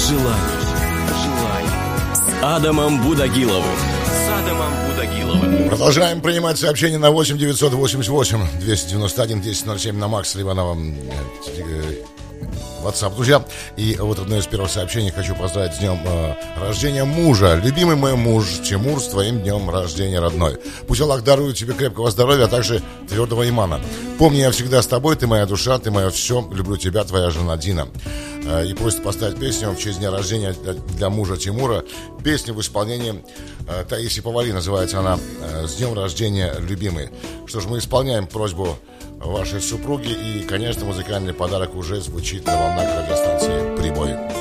С Адамом Будагиловым. Продолжаем принимать сообщения на 8 988 291 1007 на Макс, либо на WhatsApp, друзья. И вот одно из первых сообщений хочу поздравить с днем рождения мужа. Любимый мой муж Тимур, с твоим днем рождения, родной. Пусть Аллах дарует тебе крепкого здоровья, а также твердого имана. Помни, я всегда с тобой, ты моя душа, ты мое все. Люблю тебя, твоя жена Дина. И просит поставить песню в честь дня рождения для мужа Тимура. Песня в исполнении Таисии Повали, называется она «С днем рождения, любимый». Что ж, мы исполняем просьбу вашей супруги. И, конечно, музыкальный подарок уже звучит на волнах радиостанции «Прибой».